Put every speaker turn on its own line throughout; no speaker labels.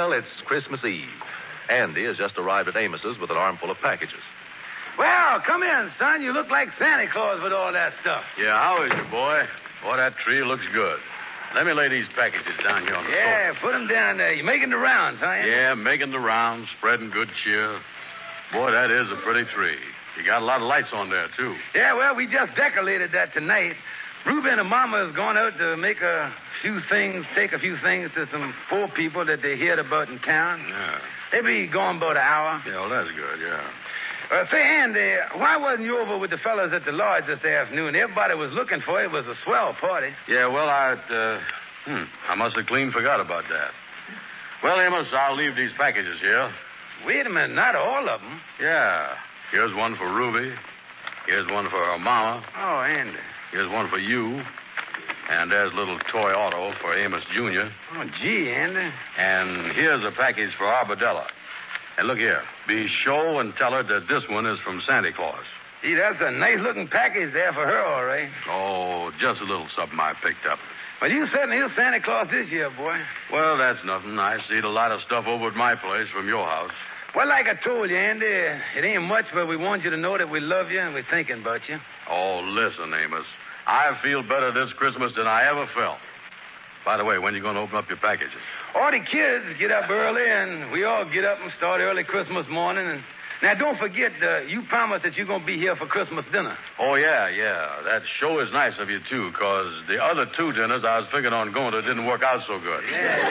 Well, it's Christmas Eve. Andy has just arrived at Amos's with an armful of packages.
Well, come in, son. You look like Santa Claus with all that stuff.
Yeah, how is it, boy? Boy, that tree looks good. Let me lay these packages down here on the
Yeah,
floor.
put them down there. You're making the rounds, huh?
Yeah, making the rounds, spreading good cheer. Boy, that is a pretty tree. You got a lot of lights on there, too.
Yeah, well, we just decorated that tonight. Ruby and her mama has gone out to make a few things, take a few things to some poor people that they heard about in town.
Yeah.
They be gone about an hour.
Yeah, well, that's good, yeah.
Say, Andy, why wasn't you over with the fellas at the lodge this afternoon? Everybody was looking for you. It was a swell party.
Yeah, well, I must have clean forgot about that. Well, Amos, I'll leave these packages here.
Wait a minute, not all of them.
Yeah. Here's one for Ruby. Here's one for her mama.
Oh, Andy.
Here's one for you. And there's a little toy auto for Amos Jr.
Oh, gee, Andy.
And here's a package for Arbadella. And look here. Be sure and tell her that this one is from Santa Claus.
Gee, that's a nice-looking package there for her, all right.
Oh, just a little something I picked up.
Well, you certainly is Santa Claus this year, boy.
Well, that's nothing. I seen a lot of stuff over at my place from your house.
Well, like I told you, Andy, it ain't much, but we want you to know that we love you and we're thinking about you.
Oh, listen, Amos. I feel better this Christmas than I ever felt. By the way, when you going to open up your packages?
All the kids get up early, and we all get up and start early Christmas morning. And now, don't forget, you promised that you're going to be here for Christmas dinner.
Oh, yeah. That sure is nice of you, too, because the other two dinners I was figuring on going to didn't work out so good.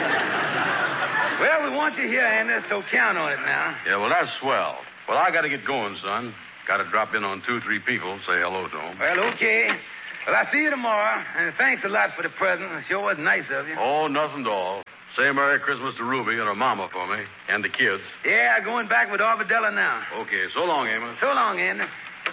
Yeah. Well, we want you here, Andy, so count on it now.
Yeah, well, that's swell. Well, I got to get going, son. Got to drop in on 2-3 people, say hello to them.
Well, okay. Well, I'll see you tomorrow, and thanks a lot for the present. It sure was nice of you.
Oh, nothing at all. Say Merry Christmas to Ruby and her mama for me, and the kids.
Yeah, going back with Arbadella now.
Okay, so long, Amos.
So long, Andy.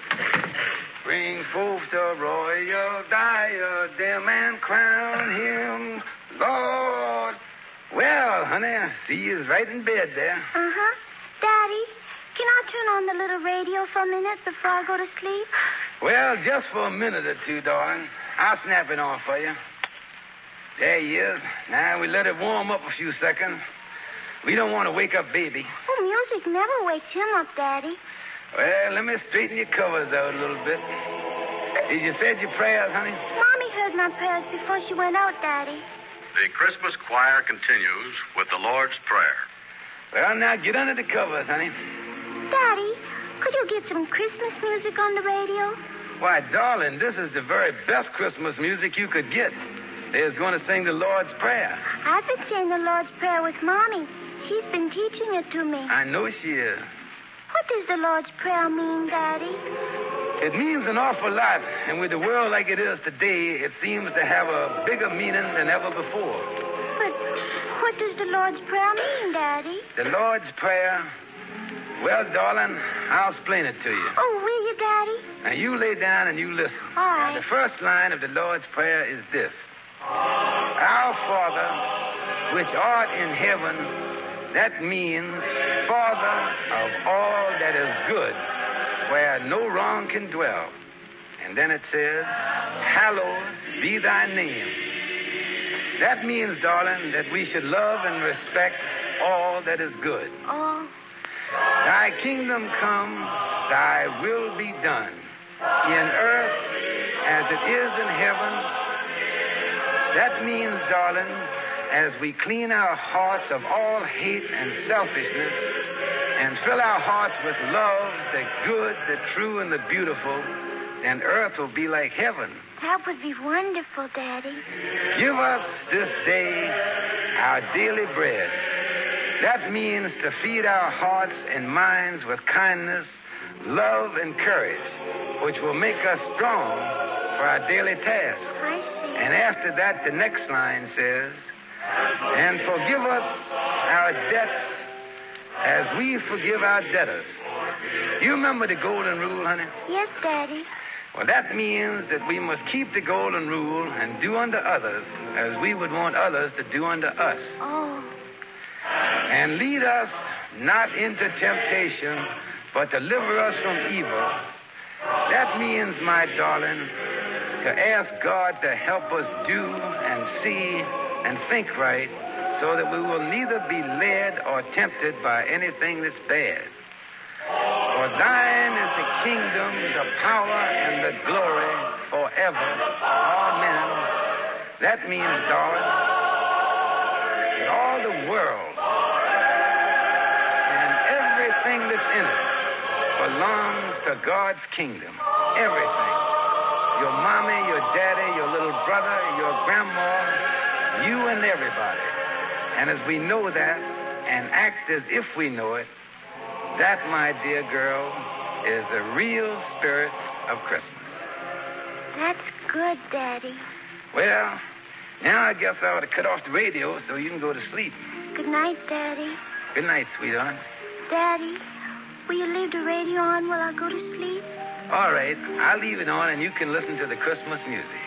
Bring forth the royal diadem and crown him Lord. Well, honey, I see you's right in bed there.
Uh-huh. Daddy, can I turn on the little radio for a minute before I go to sleep?
Well, just for a minute or two, darling. I'll snap it on for you. There he is. Now we let it warm up a few seconds. We don't want to wake up baby.
Oh, music never wakes him up, Daddy.
Well, let me straighten your covers out a little bit. Did you say your prayers, honey?
Mommy heard my prayers before she went out, Daddy.
The Christmas choir continues with the Lord's Prayer.
Well, now get under the covers, honey.
Daddy, could you get some Christmas music on the radio?
Why, darling, this is the very best Christmas music you could get. They're going to sing the Lord's Prayer.
I've been saying the Lord's Prayer with Mommy. She's been teaching it to me.
I know she is.
What does the Lord's Prayer mean, Daddy?
It means an awful lot, and with the world like it is today, it seems to have a bigger meaning than ever before.
But what does the Lord's Prayer mean, Daddy?
The Lord's Prayer? Well, darling, I'll explain it to you.
Oh, will you, Daddy?
Now, you lay down and you listen.
All right.
Now, the first line of the Lord's Prayer is this. Our Father, which art in heaven, that means Father of all that is good, where no wrong can dwell. And then it says, hallowed be thy name. That means, darling, that we should love and respect all that is good.
Oh.
Thy kingdom come, thy will be done, in earth as it is in heaven. That means, darling, as we clean our hearts of all hate and selfishness and fill our hearts with love, the good, the true, and the beautiful, then earth will be like heaven.
That would be wonderful, Daddy.
Give us this day our daily bread. That means to feed our hearts and minds with kindness, love, and courage, which will make us strong for our daily tasks.
I see.
And after that, the next line says, and forgive us our debts as we forgive our debtors. You remember the golden rule, honey?
Yes, Daddy.
Well, that means that we must keep the golden rule and do unto others as we would want others to do unto us.
Oh.
And lead us not into temptation, but deliver us from evil. That means, my darling, to ask God to help us do and see and think right so that we will neither be led or tempted by anything that's bad. For thine is the kingdom, the power, and the glory forever. Amen. That means, Doris, that all the world and everything that's in it belongs to God's kingdom. Everything. Your mommy, your daddy, your little brother, your grandma, you and everybody. And as we know that and act as if we know it, that, my dear girl, is the real spirit of Christmas.
That's good, Daddy.
Well, now I guess I ought to cut off the radio so you can go to sleep.
Good night, Daddy.
Good night, sweetheart.
Daddy, will you leave the radio on while I go to sleep?
All right, I'll leave it on and you can listen to the Christmas music.